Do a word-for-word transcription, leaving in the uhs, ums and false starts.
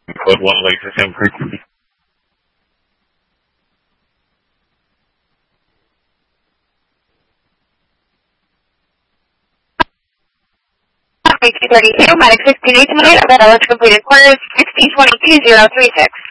Code one Lake same frequency. two thirty-two, Medic sixteen eighteen, available to completed quarters sixteen twenty-two zero three six.